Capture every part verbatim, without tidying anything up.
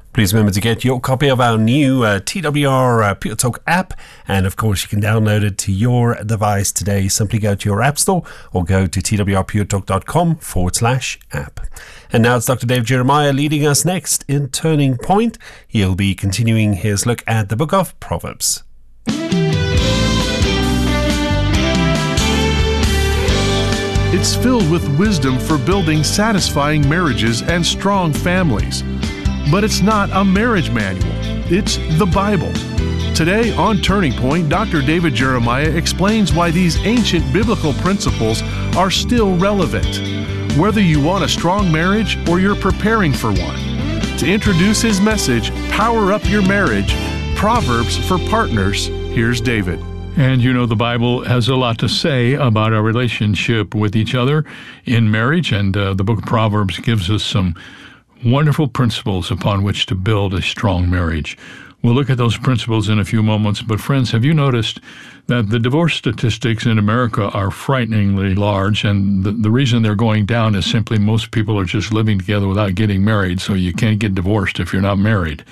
Please remember to get your copy of our new uh, T W R uh, Pure Talk app, and of course you can download it to your device today. Simply go to your app store or go to twrpuretalk.com forward slash app. And now it's Doctor Dave Jeremiah leading us next in Turning Point. He'll be continuing his look at the book of Proverbs. It's filled with wisdom for building satisfying marriages and strong families. But it's not a marriage manual. It's the Bible. Today on Turning Point, Doctor David Jeremiah explains why these ancient biblical principles are still relevant, whether you want a strong marriage or you're preparing for one. To introduce his message, Power Up Your Marriage, Proverbs for Partners, here's David. And you know, the Bible has a lot to say about our relationship with each other in marriage, and uh, the book of Proverbs gives us some wonderful principles upon which to build a strong marriage. We'll look at those principles in a few moments, but friends, have you noticed that the divorce statistics in America are frighteningly large, and the, the reason they're going down is simply most people are just living together without getting married, so you can't get divorced if you're not married.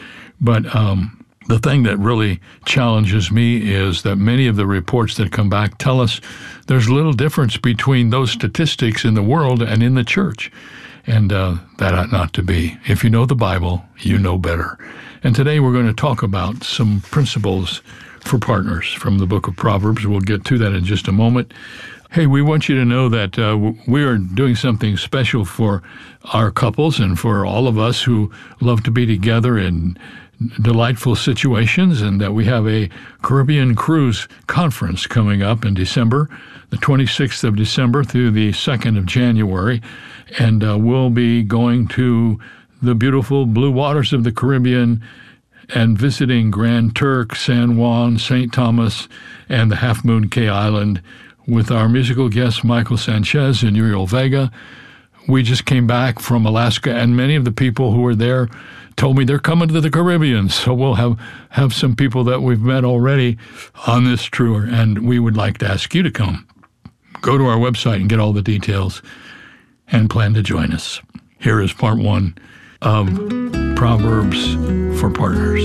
But um, the thing that really challenges me is that many of the reports that come back tell us there's little difference between those statistics in the world and in the church. And uh, that ought not to be. If you know the Bible, you know better. And today we're going to talk about some principles for partners from the book of Proverbs. We'll get to that in just a moment. Hey, we want you to know that uh, we are doing something special for our couples and for all of us who love to be together in delightful situations, and that we have a Caribbean cruise conference coming up in December, the twenty-sixth of December through the second of January. And uh, we'll be going to the beautiful blue waters of the Caribbean and visiting Grand Turk, San Juan, Saint Thomas, and the Half Moon Cay Island with our musical guests Michael Sanchez and Uriel Vega. We just came back from Alaska, and many of the people who were there told me they're coming to the Caribbean. So we'll have, have some people that we've met already on this tour, and we would like to ask you to come. Go to our website and get all the details and plan to join us. Here is part one of Proverbs for Partners.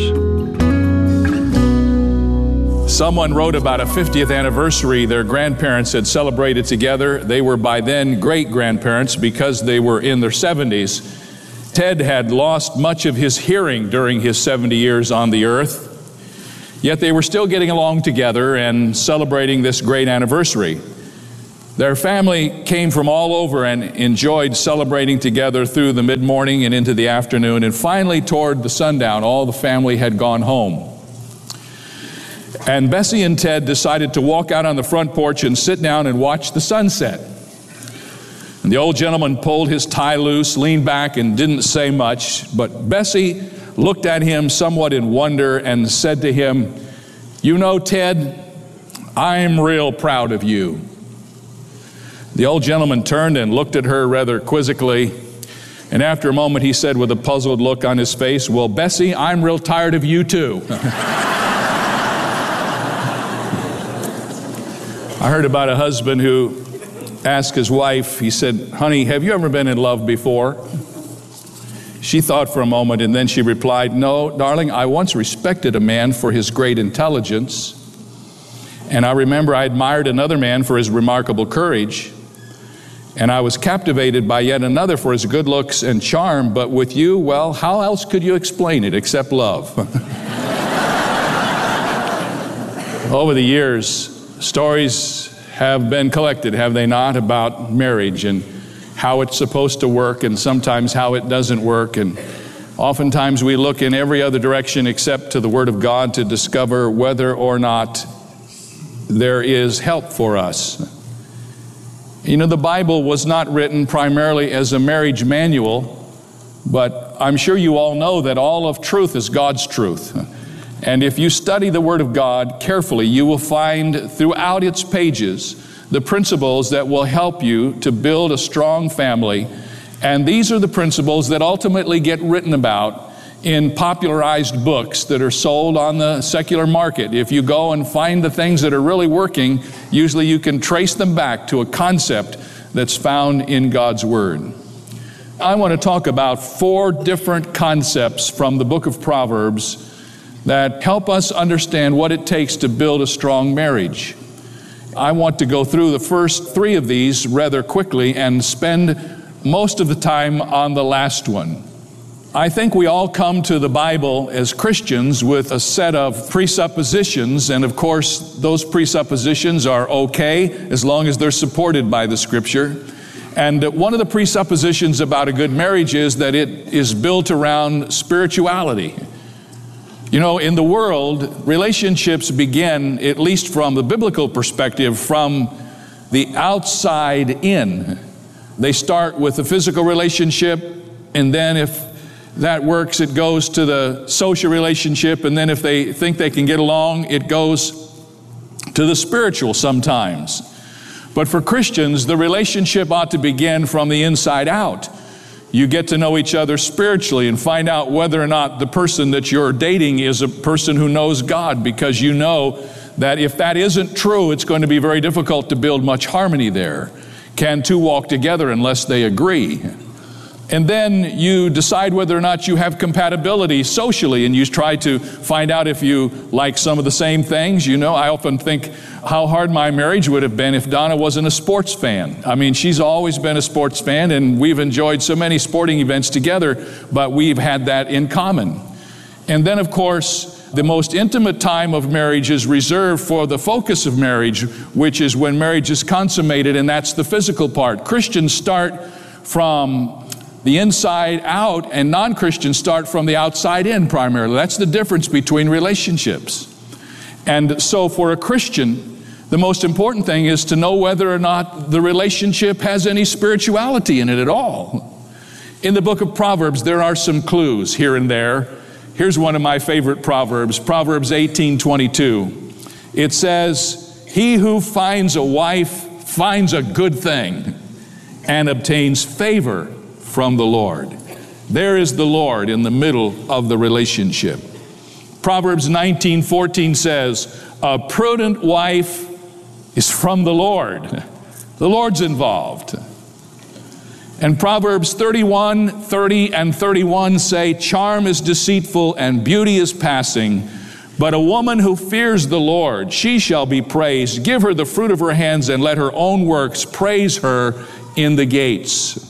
Someone wrote about a fiftieth anniversary their grandparents had celebrated together. They were by then great-grandparents because they were in their seventies. Ted had lost much of his hearing during his seventy years on the earth, yet they were still getting along together and celebrating this great anniversary. Their family came from all over and enjoyed celebrating together through the mid-morning and into the afternoon, and finally toward the sundown, all the family had gone home. And Bessie and Ted decided to walk out on the front porch and sit down and watch the sunset. And the old gentleman pulled his tie loose, leaned back, and didn't say much, but Bessie looked at him somewhat in wonder and said to him, "You know, Ted, I'm real proud of you." The old gentleman turned and looked at her rather quizzically, and after a moment he said with a puzzled look on his face, "Well, Bessie, I'm real tired of you too." I heard about a husband who asked his wife, he said, "Honey, have you ever been in love before?" She thought for a moment, and then she replied, "No, darling, I once respected a man for his great intelligence, and I remember I admired another man for his remarkable courage, and I was captivated by yet another for his good looks and charm, but with you, well, how else could you explain it except love?" Over the years, stories have been collected, have they not, about marriage and how it's supposed to work and sometimes how it doesn't work. And oftentimes we look in every other direction except to the Word of God to discover whether or not there is help for us. You know, the Bible was not written primarily as a marriage manual, but I'm sure you all know that all of truth is God's truth. And if you study the Word of God carefully, you will find throughout its pages the principles that will help you to build a strong family. And these are the principles that ultimately get written about in popularized books that are sold on the secular market. If you go and find the things that are really working, usually you can trace them back to a concept that's found in God's Word. I want to talk about four different concepts from the book of Proverbs that help us understand what it takes to build a strong marriage. I want to go through the first three of these rather quickly and spend most of the time on the last one. I think we all come to the Bible as Christians with a set of presuppositions, and of course those presuppositions are okay as long as they're supported by the Scripture. And one of the presuppositions about a good marriage is that it is built around spirituality. You know, in the world, relationships begin, at least from the biblical perspective, from the outside in. They start with a physical relationship, and then if that works, it goes to the social relationship, and then if they think they can get along, it goes to the spiritual sometimes. But for Christians, the relationship ought to begin from the inside out. You get to know each other spiritually and find out whether or not the person that you're dating is a person who knows God, because you know that if that isn't true, it's going to be very difficult to build much harmony there. Can two walk together unless they agree? And then you decide whether or not you have compatibility socially, and you try to find out if you like some of the same things. You know, I often think how hard my marriage would have been if Donna wasn't a sports fan. I mean, she's always been a sports fan, and we've enjoyed so many sporting events together, but we've had that in common. And then, of course, the most intimate time of marriage is reserved for the focus of marriage, which is when marriage is consummated, and that's the physical part. Christians start from the inside out, and non-Christians start from the outside in primarily. That's the difference between relationships. And so for a Christian, the most important thing is to know whether or not the relationship has any spirituality in it at all. In the book of Proverbs, there are some clues here and there. Here's one of my favorite Proverbs, Proverbs eighteen twenty-two. It says, "He who finds a wife finds a good thing and obtains favor from the Lord." There is the Lord in the middle of the relationship. Proverbs nineteen fourteen says, "A prudent wife is from the Lord." The Lord's involved. And Proverbs thirty-one, thirty, and thirty-one say, "Charm is deceitful and beauty is passing, but a woman who fears the Lord, she shall be praised. Give her the fruit of her hands, and let her own works praise her in the gates."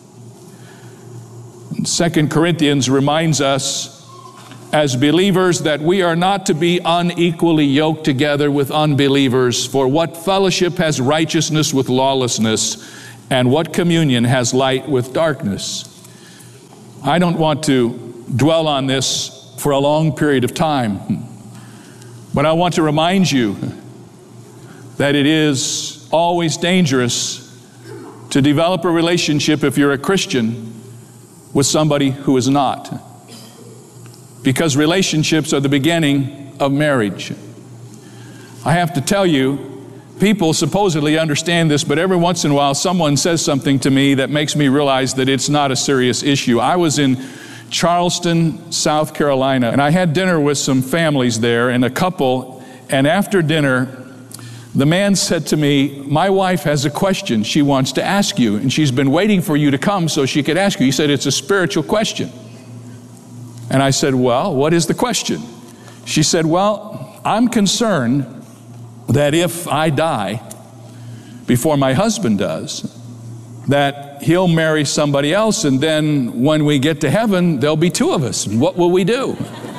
Second Corinthians reminds us as believers that we are not to be unequally yoked together with unbelievers. For what fellowship has righteousness with lawlessness, and what communion has light with darkness? I don't want to dwell on this for a long period of time, but I want to remind you that it is always dangerous to develop a relationship, if you're a Christian, with somebody who is not. Because relationships are the beginning of marriage. I have to tell you, people supposedly understand this, but every once in a while someone says something to me that makes me realize that it's not a serious issue. I was in Charleston, South Carolina, and I had dinner with some families there and a couple, and after dinner, the man said to me, "My wife has a question she wants to ask you, and she's been waiting for you to come so she could ask you." He said, "It's a spiritual question." And I said, "Well, what is the question?" She said, "Well, I'm concerned that if I die before my husband does, that he'll marry somebody else, and then when we get to heaven, there'll be two of us. And what will we do?"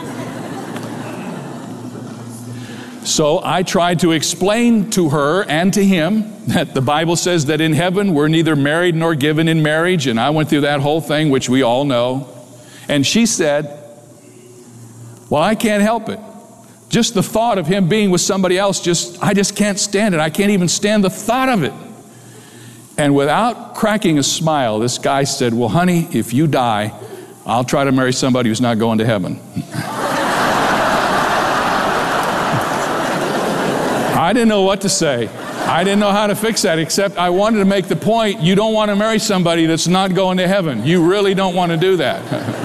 So I tried to explain to her and to him that the Bible says that in heaven we're neither married nor given in marriage, and I went through that whole thing, which we all know. And she said, "Well, I can't help it. Just the thought of him being with somebody else, just I just can't stand it. I can't even stand the thought of it." And without cracking a smile, this guy said, "Well, honey, if you die, I'll try to marry somebody who's not going to heaven." I didn't know what to say. I didn't know how to fix that, except I wanted to make the point, you don't want to marry somebody that's not going to heaven. You really don't want to do that.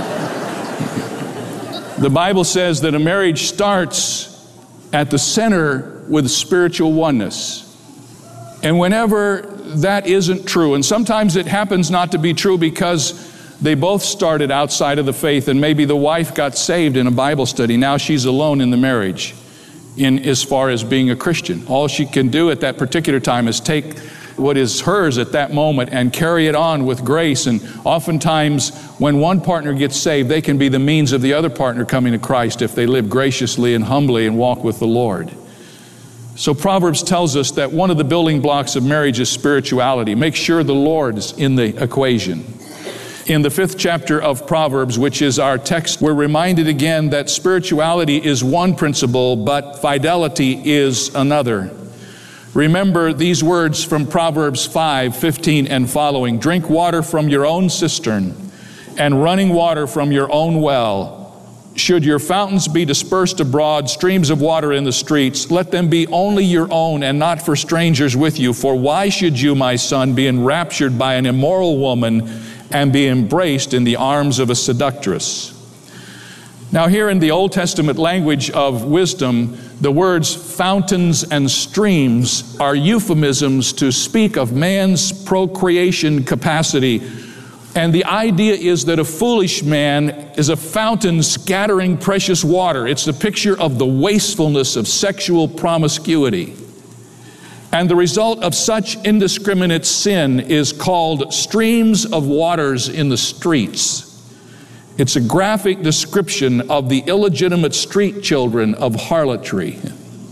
The Bible says that a marriage starts at the center with spiritual oneness. And whenever that isn't true, and sometimes it happens not to be true because They both started outside of the faith, and maybe the wife got saved in a Bible study. Now she's alone in the marriage in as far as being a Christian. All she can do at that particular time is take what is hers at that moment and carry it on with grace. And oftentimes when one partner gets saved, they can be the means of the other partner coming to Christ if they live graciously and humbly and walk with the Lord. So Proverbs tells us that one of the building blocks of marriage is spirituality. Make sure the Lord is in the equation. In the fifth chapter of Proverbs, which is our text, we're reminded again that spirituality is one principle, but fidelity is another. Remember these words from Proverbs five fifteen and following. Drink water from your own cistern and running water from your own well. Should your fountains be dispersed abroad, streams of water in the streets, let them be only your own and not for strangers with you. For why should you, my son, be enraptured by an immoral woman and be embraced in the arms of a seductress? Now here in the Old Testament language of wisdom, the words fountains and streams are euphemisms to speak of man's procreation capacity. And the idea is that a foolish man is a fountain scattering precious water. It's a picture of the wastefulness of sexual promiscuity. And the result of such indiscriminate sin is called streams of waters in the streets. It's a graphic description of the illegitimate street children of harlotry.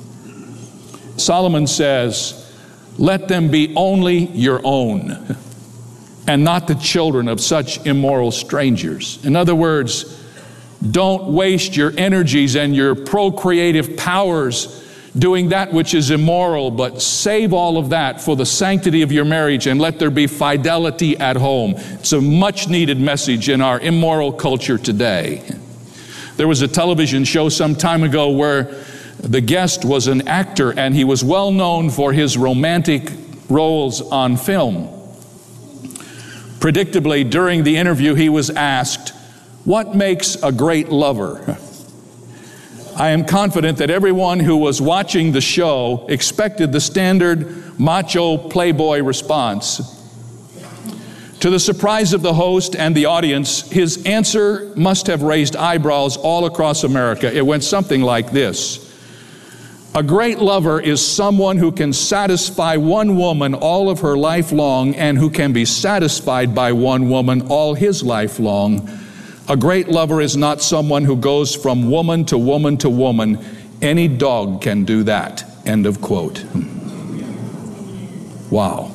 Solomon says, let them be only your own and not the children of such immoral strangers. In other words, don't waste your energies and your procreative powers doing that which is immoral, but save all of that for the sanctity of your marriage and let there be fidelity at home. It's a much needed message in our immoral culture today. There was a television show some time ago where the guest was an actor and he was well known for his romantic roles on film. Predictably, during the interview, he was asked, "What makes a great lover?" I am confident that everyone who was watching the show expected the standard macho playboy response. To the surprise of the host and the audience, his answer must have raised eyebrows all across America. It went something like this: a great lover is someone who can satisfy one woman all of her life long and who can be satisfied by one woman all his life long. A great lover is not someone who goes from woman to woman to woman. Any dog can do that. End of quote. Wow.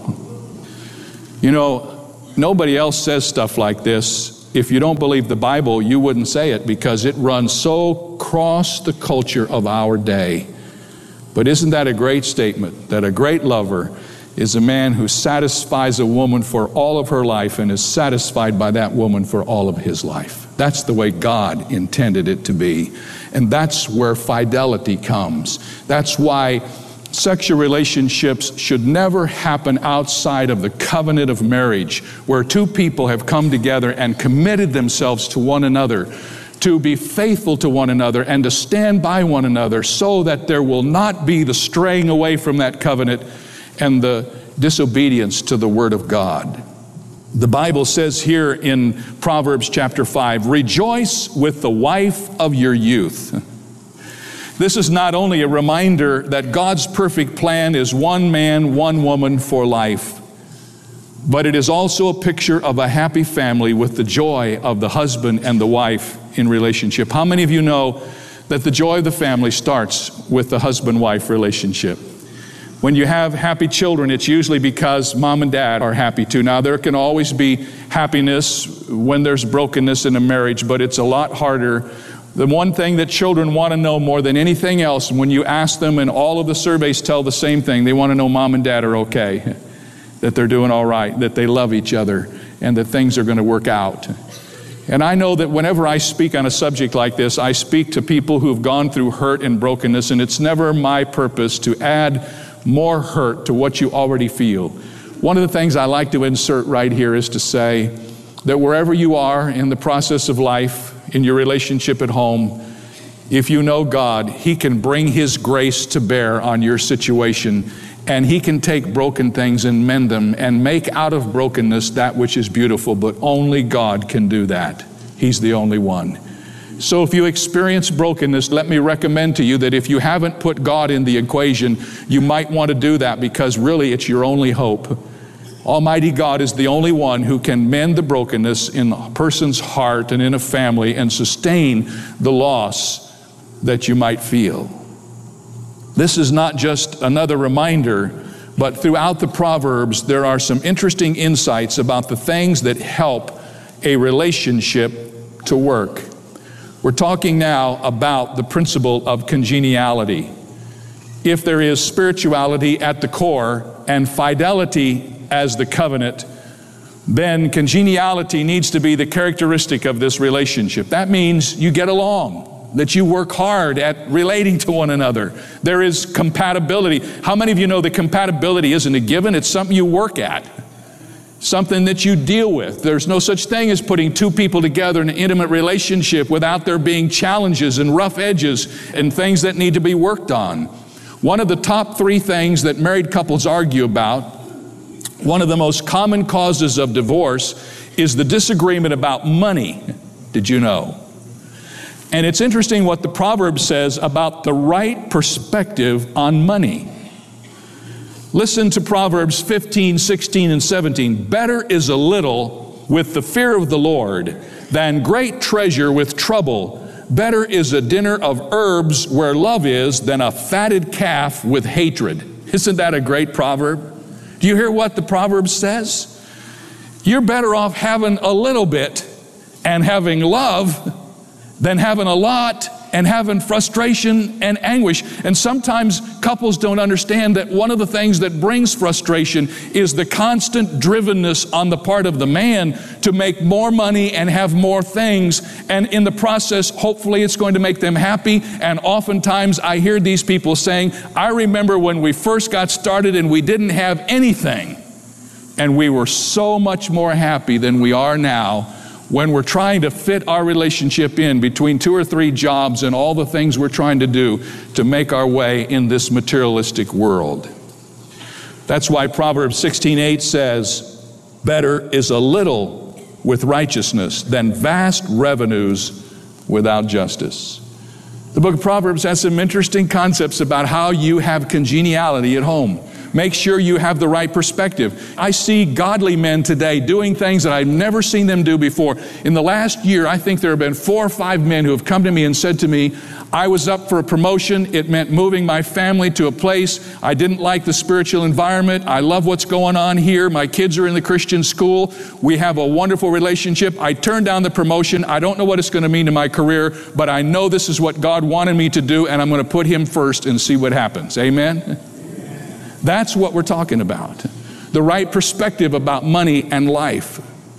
You know, nobody else says stuff like this. If you don't believe the Bible, you wouldn't say it because it runs so across the culture of our day. But isn't that a great statement, that a great lover is a man who satisfies a woman for all of her life and is satisfied by that woman for all of his life? That's the way God intended it to be. And that's where fidelity comes. That's why sexual relationships should never happen outside of the covenant of marriage, where two people have come together and committed themselves to one another, to be faithful to one another and to stand by one another so that there will not be the straying away from that covenant and the disobedience to the Word of God. The Bible says here in Proverbs chapter five, rejoice with the wife of your youth. This is not only a reminder that God's perfect plan is one man, one woman for life, but it is also a picture of a happy family with the joy of the husband and the wife in relationship. How many of you know that the joy of the family starts with the husband-wife relationship? When you have happy children, it's usually because mom and dad are happy too. Now, there can always be happiness when there's brokenness in a marriage, but it's a lot harder. The one thing that children want to know more than anything else, when you ask them, and all of the surveys tell the same thing, they want to know mom and dad are okay, that they're doing all right, that they love each other, and that things are going to work out. And I know that whenever I speak on a subject like this, I speak to people who've gone through hurt and brokenness, and it's never my purpose to add more hurt to what you already feel. One of the things I like to insert right here is to say that wherever you are in the process of life, in your relationship at home, if you know God, He can bring His grace to bear on your situation And He can take broken things and mend them and make out of brokenness that which is beautiful, but only God can do that. He's the only one. So if you experience brokenness, let me recommend to you that if you haven't put God in the equation, you might want to do that, because really it's your only hope. Almighty God is the only one who can mend the brokenness in a person's heart and in a family and sustain the loss that you might feel. This is not just another reminder, but throughout the Proverbs there are some interesting insights about the things that help a relationship to work. We're talking now about the principle of congeniality. If there is spirituality at the core and fidelity as the covenant, then congeniality needs to be the characteristic of this relationship. That means you get along, that you work hard at relating to one another. There is compatibility. How many of you know that compatibility isn't a given? It's something you work at, something that you deal with. There's no such thing as putting two people together in an intimate relationship without there being challenges and rough edges and things that need to be worked on. One of the top three things that married couples argue about, one of the most common causes of divorce, is the disagreement about money. Did you know? And it's interesting what the Proverb says about the right perspective on money. Listen to Proverbs fifteen, sixteen, and seventeen. Better is a little with the fear of the Lord than great treasure with trouble. Better is a dinner of herbs where love is than a fatted calf with hatred. Isn't that a great proverb? Do you hear what the proverb says? You're better off having a little bit and having love than having a lot and having frustration and anguish. And sometimes couples don't understand that one of the things that brings frustration is the constant drivenness on the part of the man to make more money and have more things. And in the process, hopefully it's going to make them happy. And oftentimes I hear these people saying, I remember when we first got started and we didn't have anything, and we were so much more happy than we are now, when we're trying to fit our relationship in between two or three jobs and all the things we're trying to do to make our way in this materialistic world. That's why Proverbs sixteen eight says, better is a little with righteousness than vast revenues without justice. The book of Proverbs has some interesting concepts about how you have congeniality at home. Make sure you have the right perspective. I see godly men today doing things that I've never seen them do before. In the last year, I think there have been four or five men who have come to me and said to me, I was up for a promotion. It meant moving my family to a place. I didn't like the spiritual environment. I love what's going on here. My kids are in the Christian school. We have a wonderful relationship. I turned down the promotion. I don't know what it's going to mean to my career, but I know this is what God wanted me to do, and I'm going to put Him first and see what happens. Amen? That's what we're talking about. The right perspective about money and life.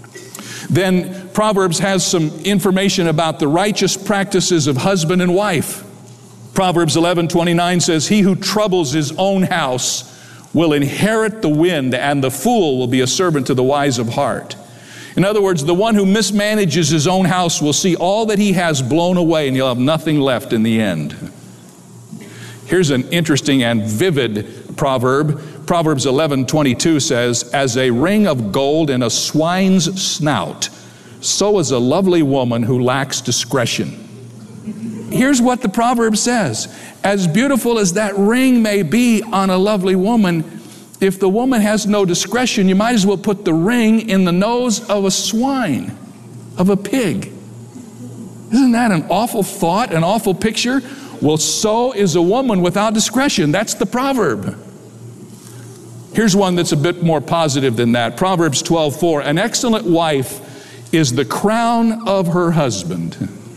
Then Proverbs has some information about the righteous practices of husband and wife. Proverbs eleven twenty-nine says, he who troubles his own house will inherit the wind, and the fool will be a servant to the wise of heart. In other words, the one who mismanages his own house will see all that he has blown away, and he'll have nothing left in the end. Here's an interesting and vivid proverb. Proverbs eleven twenty-two says, as a ring of gold in a swine's snout, so is a lovely woman who lacks discretion. Here's what the proverb says. As beautiful as that ring may be on a lovely woman, if the woman has no discretion, you might as well put the ring in the nose of a swine, of a pig. Isn't that an awful thought, an awful picture? Well, so is a woman without discretion. That's the proverb. Here's one that's a bit more positive than that. Proverbs twelve four, an excellent wife is the crown of her husband,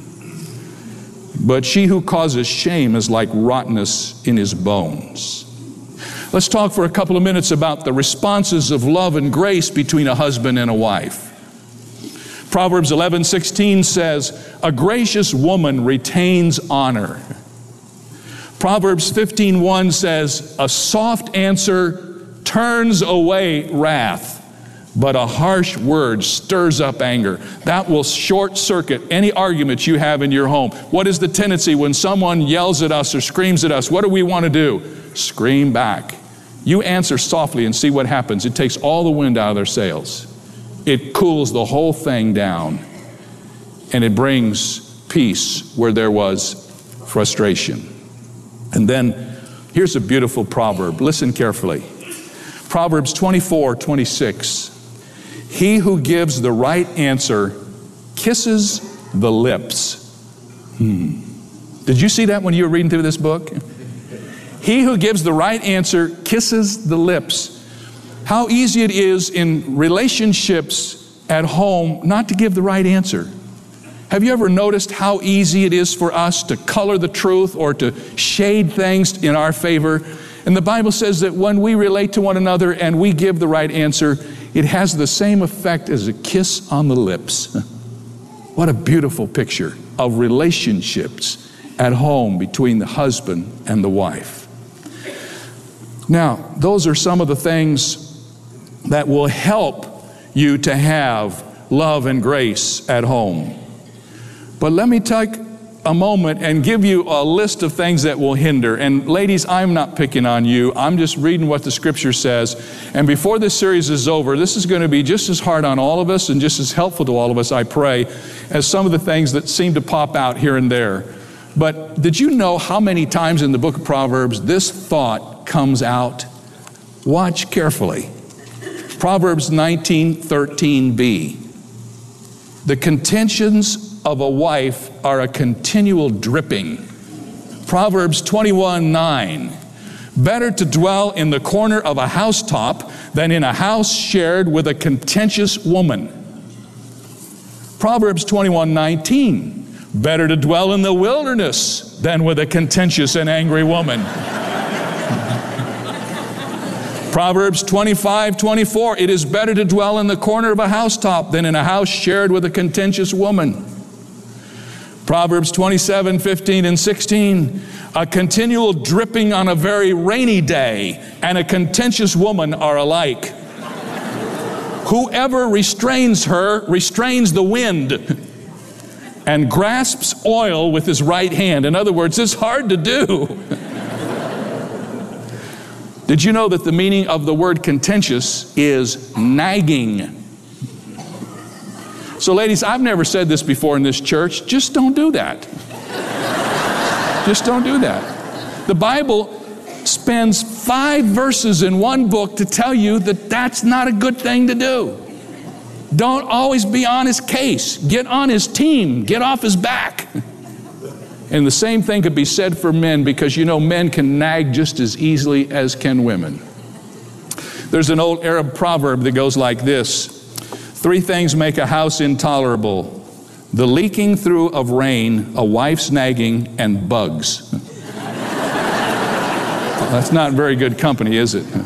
but she who causes shame is like rottenness in his bones. Let's talk for a couple of minutes about the responses of love and grace between a husband and a wife. Proverbs eleven sixteen says, a gracious woman retains honor. Proverbs fifteen one says, a soft answer turns away wrath, but a harsh word stirs up anger. That will short circuit any arguments you have in your home. What is the tendency when someone yells at us or screams at us? What do we want to do? Scream back. You answer softly and see what happens. It takes all the wind out of their sails. It cools the whole thing down. And it brings peace where there was frustration. And then here's a beautiful proverb. Listen carefully. Proverbs twenty-four twenty-six. He who gives the right answer kisses the lips. Hmm. Did you see that when you were reading through this book? He who gives the right answer kisses the lips. How easy it is in relationships at home not to give the right answer. Have you ever noticed how easy it is for us to color the truth or to shade things in our favor? And the Bible says that when we relate to one another and we give the right answer, it has the same effect as a kiss on the lips. What a beautiful picture of relationships at home between the husband and the wife. Now, those are some of the things that will help you to have love and grace at home. But let me take a moment and give you a list of things that will hinder. And ladies, I'm not picking on you. I'm just reading what the Scripture says. And before this series is over, this is going to be just as hard on all of us and just as helpful to all of us, I pray, as some of the things that seem to pop out here and there. But did you know how many times in the book of Proverbs this thought comes out? Watch carefully. Proverbs nineteen thirteen b. The contentions of a wife are a continual dripping. Proverbs twenty-one nine. Better to dwell in the corner of a housetop than in a house shared with a contentious woman. Proverbs twenty-one nineteen. Better to dwell in the wilderness than with a contentious and angry woman. Proverbs twenty-five twenty-four. It is better to dwell in the corner of a housetop than in a house shared with a contentious woman. Proverbs twenty-seven fifteen and sixteen. A continual dripping on a very rainy day and a contentious woman are alike. Whoever restrains her restrains the wind and grasps oil with his right hand. In other words, it's hard to do. Did you know that the meaning of the word contentious is nagging? So ladies, I've never said this before in this church. Just don't do that. Just don't do that. The Bible spends five verses in one book to tell you that that's not a good thing to do. Don't always be on his case. Get on his team. Get off his back. And the same thing could be said for men, because you know men can nag just as easily as can women. There's an old Arab proverb that goes like this. Three things make a house intolerable: the leaking through of rain, a wife's nagging, and bugs. Well, that's not very good company, is it?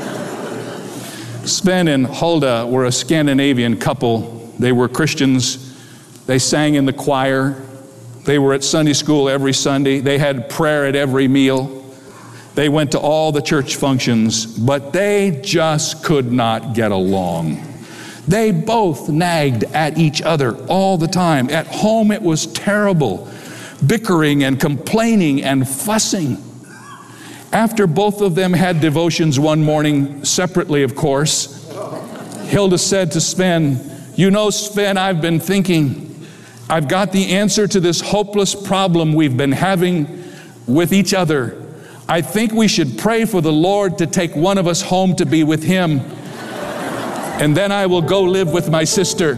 Sven and Hulda were a Scandinavian couple. They were Christians. They sang in the choir. They were at Sunday school every Sunday. They had prayer at every meal. They went to all the church functions, but they just could not get along. They both nagged at each other all the time. At home it was terrible, bickering and complaining and fussing. After both of them had devotions one morning, separately of course, Hilda said to Sven, "You know, Sven, I've been thinking, I've got the answer to this hopeless problem we've been having with each other. I think we should pray for the Lord to take one of us home to be with Him, and then I will go live with my sister."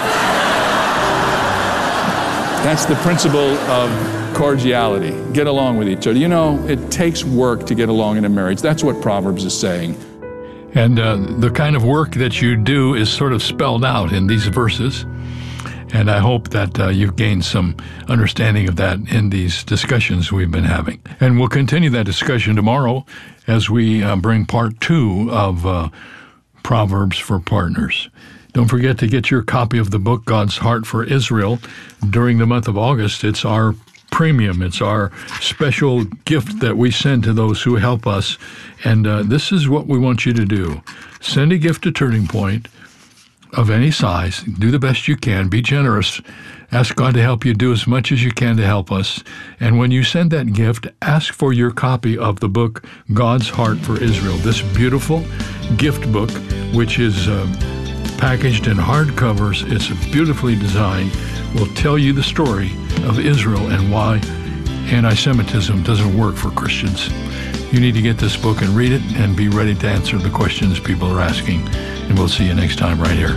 That's the principle of cordiality. Get along with each other. You know, it takes work to get along in a marriage. That's what Proverbs is saying. And uh, the kind of work that you do is sort of spelled out in these verses. And I hope that uh, you've gained some understanding of that in these discussions we've been having. And we'll continue that discussion tomorrow as we uh, bring part two of uh, Proverbs for Partners. Don't forget to get your copy of the book, God's Heart for Israel, during the month of August. It's our premium. It's our special gift that we send to those who help us. And uh, this is what we want you to do. Send a gift to Turning Point. of any size. Do the best you can. Be generous. Ask God to help you do as much as you can to help us. And when you send that gift, ask for your copy of the book, God's Heart for Israel. This beautiful gift book, which is uh, packaged in hardcovers, it's beautifully designed, will tell you the story of Israel and why anti-Semitism doesn't work for Christians. You need to get this book and read it and be ready to answer the questions people are asking. And we'll see you next time right here.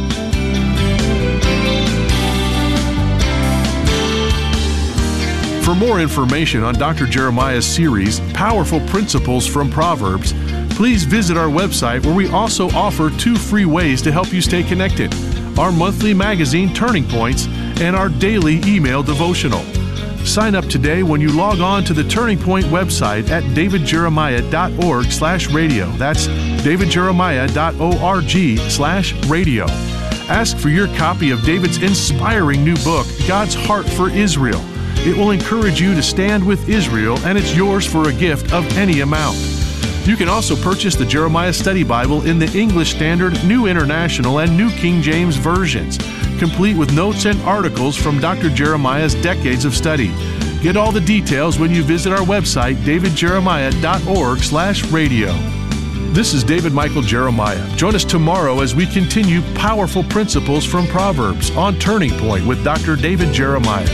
For more information on Doctor Jeremiah's series, Powerful Principles from Proverbs, please visit our website, where we also offer two free ways to help you stay connected: our monthly magazine, Turning Points, and our daily email devotional. Sign up today when you log on to the Turning Point website at davidjeremiah.org slash radio. That's davidjeremiah.org slash radio. Ask for your copy of David's inspiring new book, God's Heart for Israel. It will encourage you to stand with Israel, and it's yours for a gift of any amount. You can also purchase the Jeremiah Study Bible in the English Standard, New International, and New King James versions, complete with notes and articles from Doctor Jeremiah's decades of study. Get all the details when you visit our website, davidjeremiah.org slash radio. This is David Michael Jeremiah. Join us tomorrow as we continue Powerful Principles from Proverbs on Turning Point with Doctor David Jeremiah.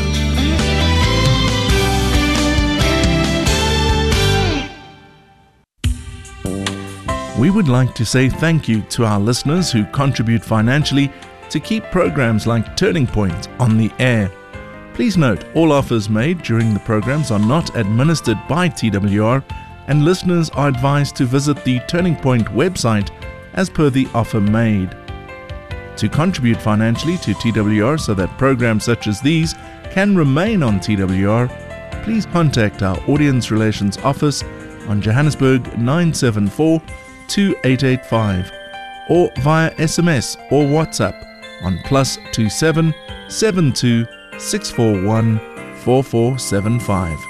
We would like to say thank you to our listeners who contribute financially to keep programs like Turning Point on the air. Please note, all offers made during the programs are not administered by T W R, and listeners are advised to visit the Turning Point website as per the offer made. To contribute financially to T W R so that programs such as these can remain on T W R, please contact our Audience Relations Office on Johannesburg nine seven four, two eight eight five, or via S M S or WhatsApp on plus two seven seven two six four one four four seven five.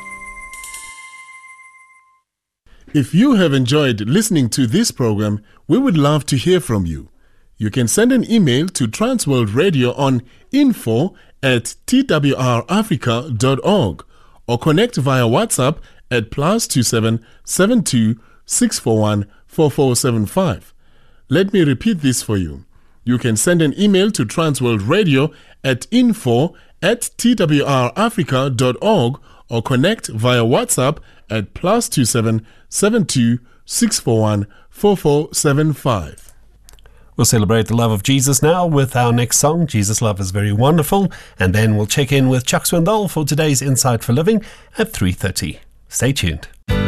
If you have enjoyed listening to this program, we would love to hear from you. You can send an email to Transworld Radio on info at t w r africa dot org, or connect via WhatsApp at plus two seven seven two six four one four four seven five. Let me repeat this for you. You can send an email to Transworld Radio at info at t w r africa dot org, or connect via WhatsApp at plus two seven seven two six four one four four seven five. We'll celebrate the love of Jesus now with our next song, Jesus' Love is Very Wonderful, and then we'll check in with Chuck Swindoll for today's Insight for Living at three thirty. Stay tuned.